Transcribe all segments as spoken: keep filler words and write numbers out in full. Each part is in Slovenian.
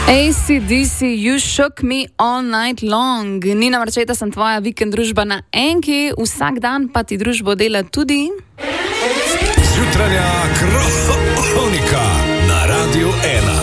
A C D C, you shook me all night long. Nina Marčeta, sem tvoja vikend družba na Enki, vsak dan pa ti družbo dela tudi Jutranja kronika na Radiu ena.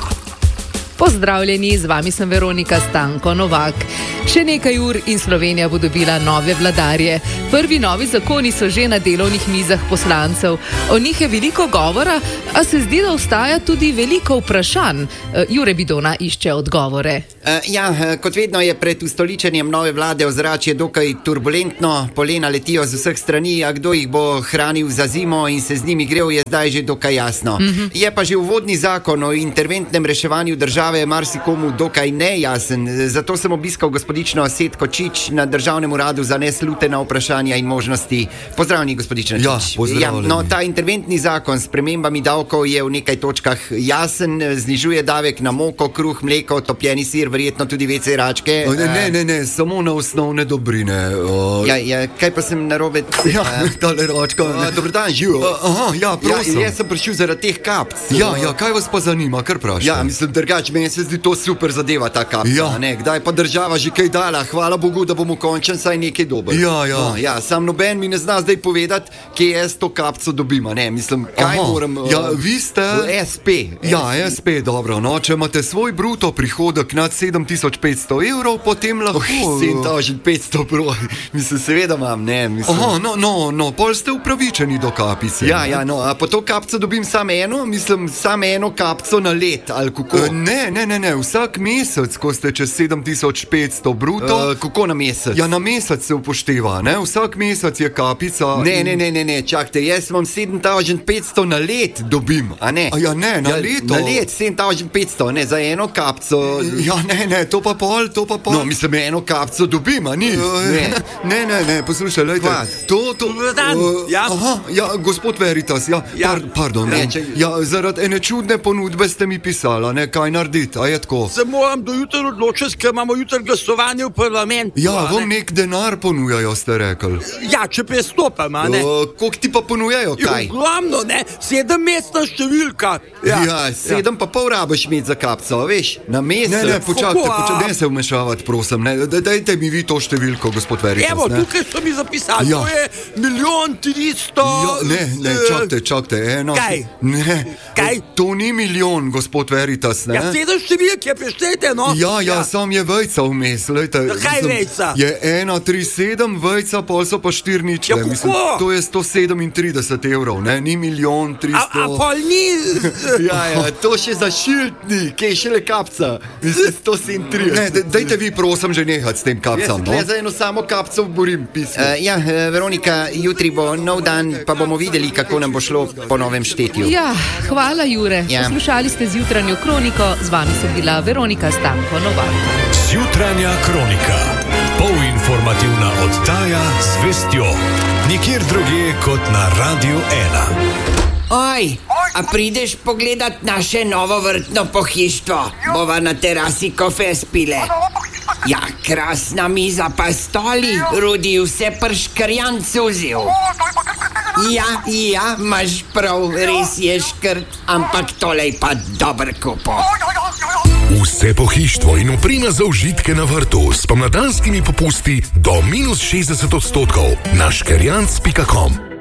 Pozdravljeni, z vami sem Veronika Stanko Novak. Še nekaj ur in Slovenija bo dobila nove vladarje. Prvi novi zakoni so že na delovnih mizah poslancev. O njih je veliko govora, a se zdi, da ostaja tudi veliko vprašanj. Jure Bidona išče odgovore. Uh, ja, kot vedno je pred ustoličenjem nove vlade ozračje dokaj turbulentno, polena letijo z vseh strani, a kdo jih bo hranil za zimo in se z njimi grel, je zdaj že dokaj jasno. Mm-hmm. Je pa že uvodni zakon o interventnem reševanju države marsikomu dokaj nejasen, zato sem obiskal gospodično Setko Čič na Državnem uradu za neslutena vprašanja in možnosti. Pozdravljeni, gospodična Čič. Ja, pozdravljeni. Ja, no, ta interventni zakon s spremembami davkov je v nekaj točkah jasen, znižuje davek na moko, kruh, mleko, topljeni sir, verjetno tudi ve ce račke. O, ne, ne, ne, ne, samo na osnovne dobrine. O... Ja, ja, kaj pa sem narobe? Ja, tale račka. Dobar dan, živo. Aha, ja, prosim. Ja, jaz sem prišel zaradi teh kapc. Ja, ja, kaj vas pa zanima, kar vprašam? Ja, mislim, drugač, meni se zdi to super zadeva, ta kapca. Ja. Ne, kdaj pa država že kaj dala, hvala Bogu, da bomo končen saj nekaj dober. Ja, ja. No, ja, sam noben mi ne zna zdaj povedati, kje jaz to kapco dobim, ne, mislim, kaj Aha. moram... Ja, vi ste... S P. Ja, S P, dobro, no, če imate svoj bruto prihodek nad sedem tisoč petsto evrov, potem lahko... Oh, sedem tisoč petsto bro, mislim, seveda imam, ne, mislim... Aha, no, no, no, pol ste upravičeni do kapice. Ja, ja, no, a po to kapco dobim samo eno, mislim, samo eno kapco na let, ali kako? Uh, ne, ne, ne, ne, vsak mesec, ko ste čez sedem tisoč petsto bruto... Uh, kako na mesec? Ja, na mesec se upošteva, ne, vsak mesec je kapica... Ne, in... ne, ne, ne, ne, čakajte, jaz imam sedem tisoč petsto na let dobim, a ne? A ja, ne, na ja, leto. Na let sedem tisoč petsto, ne, za eno kapco... Ja, ne, ne, to pa pol, to pa pol... No, mislim, eno kapco dobim, a ni? Ne, ne, ne, ne, poslušaj, lejte, to, to... Uh, ja. Aha, ja, gospod Veritas, ja, Ja. par, pardon, ne, Ne, če- ja, zaradi ene čudne ponudbe ste mi pisala, ne, kaj narediti, a je tako? Se moram do jutra odločiti, ker imamo jutra glasovanje v parlamentu. Ja, a vam ne? nek denar ponujajo, ste rekli. Ja, če prestopam, a ne? Uh, koliko ti pa ponujajo, kaj? Ogromno, ne? Sedemmestna številka. Ja, ja sedem pa pol rabiš imeti za kapco, veš, na mesec. Ne, ne, počakajte, Kako, a- počakajte, ne se vmešavati, prosim, ne, da- dajte mi vi to številko, gospod Veritas, Evo, ne. tukaj so mi zapisali, Ja. to je milijon tristo... Ja, ne, ne, eh, čakajte, čakajte, eno... Kaj? Ne, Kaj? to ni milijon, gospod Veritas, ne? Ja, sedem številke, preštejte, no? Ja, ja, sam je vejca vmes, lejte. Ja, kaj mislim, vejca? Je ena, tri, sedem, vejca, pol so pa štiri ničle. Ja, kako? Mislim, to je sto sedemintrideset evrov, ne, ni milijon, A, tristo... a pol ni... Ja, ja, to še za šiltni, kaj šele kapca. Mislim, sto sedemintrideset. Ne, de- dajte vi prosim že nehati s tem Jaz kapcam, se no? tle za eno samo kapco borim pismo. Uh, ja, eh, Veronika, jutri bo nov dan, pa bomo videli, kako nam bo šlo po novem štetju. Ja, hvala Jure. Ja. Poslušali ste z jutranjo kroniko, z vami sem bila Veronika Stanko Novak. Jutranja kronika. Polinformativna oddaja z vestjo. Nikjer drugje kot na Radiu ena. Oj, a prideš pogledat naše novo vrtno pohištvo? Bova na terasi kofe spile. Ja, krasna miza pa stoli, Rudi vse prškrjan cuzil. Ja, ja, imaš prav, res je škrt, ampak tole je pa dober kupo. Vse pohištvo in oprema za užitke na vrtu s pomladanskimi popusti do minus šestdeset odstotkov na škerjanc pika com.